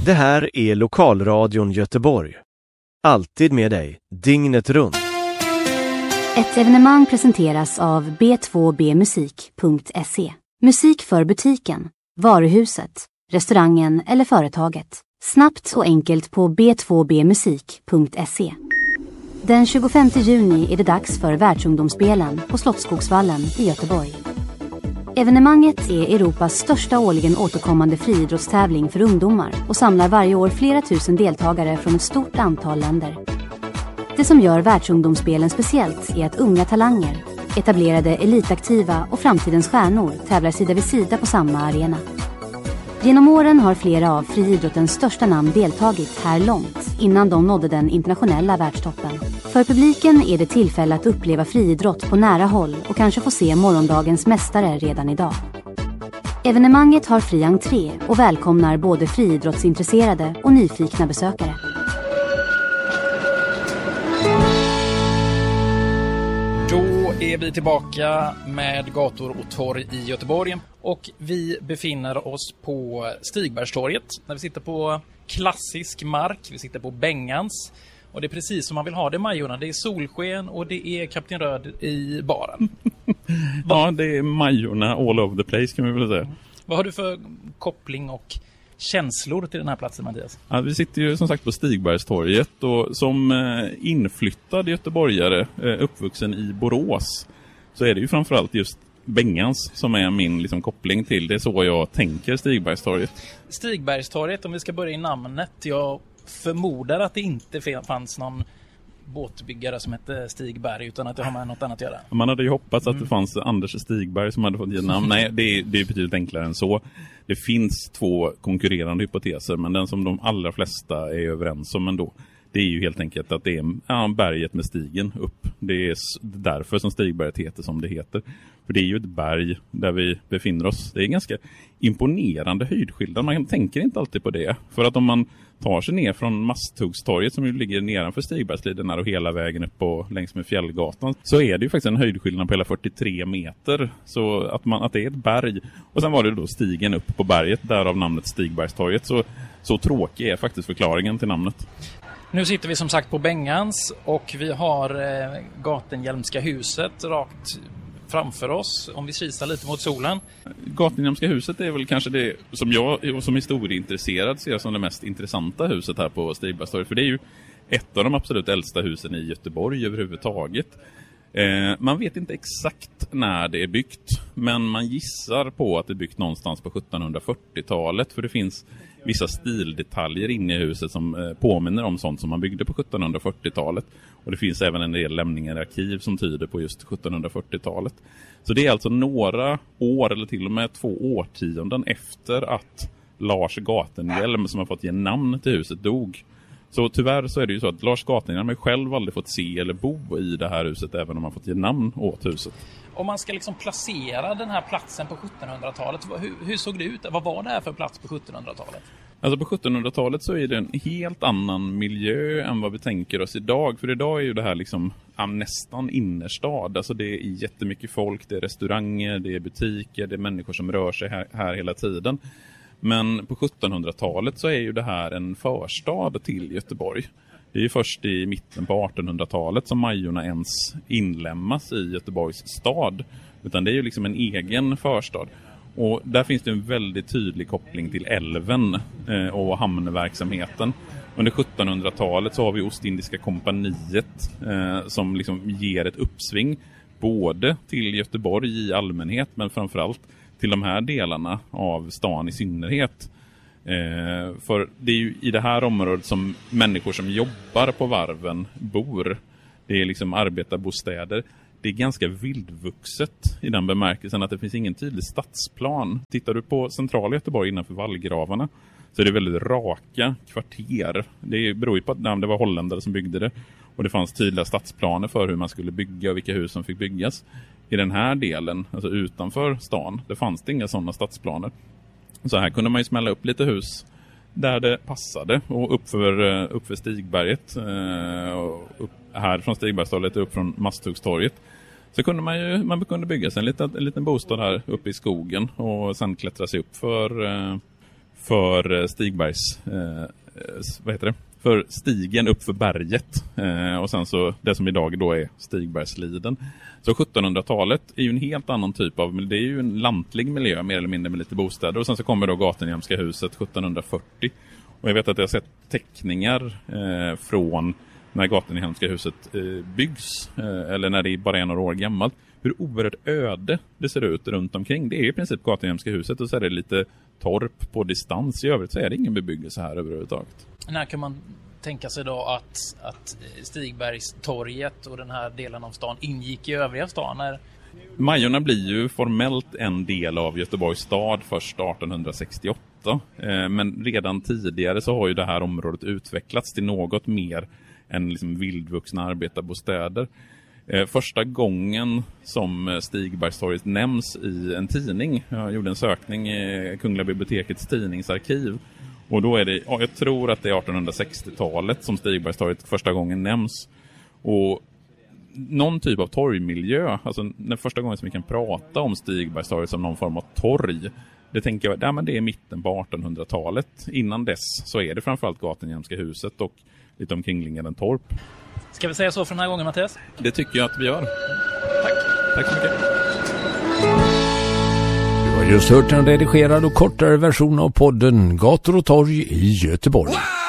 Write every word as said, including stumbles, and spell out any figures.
Det här är Lokalradion Göteborg. Alltid med dig, dygnet runt. Ett evenemang presenteras av b två b musik punkt se. Musik för butiken, varuhuset, restaurangen eller företaget. Snabbt och enkelt på b två b musik punkt se. Den tjugofemte juni är det dags för Världsungdomsspelen på Slottsskogsvallen i Göteborg. Evenemanget är Europas största årligen återkommande friidrottstävling för ungdomar och samlar varje år flera tusen deltagare från ett stort antal länder. Det som gör Världsungdomsspelen speciellt är att unga talanger, etablerade elitaktiva och framtidens stjärnor tävlar sida vid sida på samma arena. Genom åren har flera av friidrottens största namn deltagit här långt innan de nådde den internationella världstoppen. För publiken är det tillfälle att uppleva friidrott på nära håll och kanske få se morgondagens mästare redan idag. Evenemanget har fri entré och välkomnar både friidrottsintresserade och nyfikna besökare. Då är vi tillbaka med gator och torg i Göteborg och vi befinner oss på Stigbergstorget när vi sitter på klassisk mark. Vi sitter på Bengans och det är precis som man vill ha det, Majorna. Det är solsken och det är Kapten Röd i baren. Ja, det är Majorna all over the place kan vi väl säga. Vad har du för koppling och känslor till den här platsen, Mattias? Ja, vi sitter ju som sagt på Stigbergstorget och som inflyttad göteborgare, uppvuxen i Borås, så är det ju framförallt just Bengans som är min liksom, koppling till det. Så jag tänker Stigbergstorget. Stigbergstorget, om vi ska börja i namnet. Jag förmodar att det inte fanns någon båtbyggare som hette Stigberg utan att det har med något annat att göra. Man hade ju hoppats att det fanns Anders Stigberg som hade fått ge namn. Nej, det är, det är betydligt enklare än så. Det finns två konkurrerande hypoteser, men den som de allra flesta är överens om ändå, det är ju helt enkelt att det är ja, berget med stigen upp. Det är därför som Stigberget heter som det heter. För det är ju ett berg där vi befinner oss. Det är ganska imponerande höjdskillnad. Man tänker inte alltid på det. För att om man tar sig ner från Masthuggstorget som ju ligger nedanför Stigbergsliden och hela vägen upp på, längs med Fjällgatan, så är det ju faktiskt en höjdskillnad på hela fyrtiotre meter. Så att, man, att det är ett berg. Och sen var det då stigen upp på berget, därav namnet Stigbergstorget. Så, så tråkig är faktiskt förklaringen till namnet. Nu sitter vi som sagt på Bengans och vi har eh, Gatenhjelmska huset rakt framför oss om vi kisar lite mot solen. Gatenhjelmska huset är väl kanske det som jag som historieintresserad ser som det mest intressanta huset här på Stigbergstorget. För det är ju ett av de absolut äldsta husen i Göteborg överhuvudtaget. Eh, man vet inte exakt när det är byggt, men man gissar på att det är byggt någonstans på sjuttonhundrafyrtiotalet, för det finns vissa stildetaljer inne i huset som eh, påminner om sånt som man byggde på sjuttonhundrafyrtiotalet. Och det finns även en del lämningar i arkiv som tyder på just sjuttonhundrafyrtiotalet. Så det är alltså några år eller till och med två årtionden efter att Lars Gatenhjelm, som har fått ge namn till huset, dog. Så tyvärr så är det ju så att Lars Gatenhjelm har själv aldrig fått se eller bo i det här huset, även om han fått ge namn åt huset. Om man ska liksom placera den här platsen på sjuttonhundratalet, hur, hur såg det ut? Vad var det här för plats på sjuttonhundratalet? Alltså på sjuttonhundratalet så är det en helt annan miljö än vad vi tänker oss idag. För idag är ju det här liksom ja, nästan innerstad. Alltså det är jättemycket folk, det är restauranger, det är butiker, det är människor som rör sig här, här hela tiden. Men på sjuttonhundratalet så är ju det här en förstad till Göteborg. Det är ju först i mitten på artonhundratalet som Majorna ens inlämnas i Göteborgs stad. Utan det är ju liksom en egen förstad. Och där finns det en väldigt tydlig koppling till älven eh, och hamnverksamheten. Under sjuttonhundratalet så har vi Ostindiska kompaniet eh, som liksom ger ett uppsving både till Göteborg i allmänhet, men framförallt till de här delarna av stan i synnerhet. Eh, för det är ju i det här området som människor som jobbar på varven bor. Det är liksom arbetarbostäder. Det är ganska vildvuxet i den bemärkelsen att det finns ingen tydlig stadsplan. Tittar du på centrala Göteborg innanför vallgravarna så är det väldigt raka kvarter. Det beror ju på att det var holländare som byggde det. Och det fanns tydliga stadsplaner för hur man skulle bygga och vilka hus som fick byggas. I den här delen, alltså utanför stan, det fanns det inga sådana stadsplaner. Så här kunde man ju smälla upp lite hus där det passade. Och uppför, uppför Stigberget, och upp, här från Stigbergstorget upp från Masthuggstorget, så kunde man ju man kunde bygga sig en liten, en liten bostad här uppe i skogen och sen klättra sig upp för, för Stigbergs, eh, vad heter det? För stigen upp för berget. Eh, och sen så det som idag då är Stigbergsliden. Så sjuttonhundratalet är ju en helt annan typ av, det är ju en lantlig miljö mer eller mindre med lite bostäder. Och sen så kommer då Gatenhemska huset sjuttonhundrafyrtio. Och jag vet att jag har sett teckningar eh, från när Gatenhemska huset eh, byggs. Eh, eller när det bara är några år gammalt. Hur oerhört öde det ser ut runt omkring. Det är i princip Gatenhemska huset och så är det lite torp på distans. I övrigt så är det ingen bebyggelse här överhuvudtaget. När kan man tänka sig då att, att Stigbergstorget och den här delen av stan ingick i övriga stan? När... Majorna blir ju formellt en del av Göteborgs stad först artonhundrasextioåtta. Eh, men redan tidigare så har ju det här området utvecklats till något mer än liksom vildvuxna arbetarbostäder. Eh, första gången som Stigbergstorget nämns i en tidning, jag gjorde en sökning i Kungliga bibliotekets tidningsarkiv, och då är det, ja, jag tror att det är artonhundrasextiotalet som Stigbergstorget första gången nämns. Och någon typ av torgmiljö, alltså den första gången som vi kan prata om Stigbergstorget som någon form av torg, det tänker jag, ja, men det är mitten på artonhundratalet. Innan dess så är det framförallt Gatenhemska huset och lite omkringliggande torp. Ska vi säga så för den här gången, Mattias? Det tycker jag att vi gör. Tack. Tack så mycket. Du har just hört en redigerad och kortare version av podden Gator och torg i Göteborg.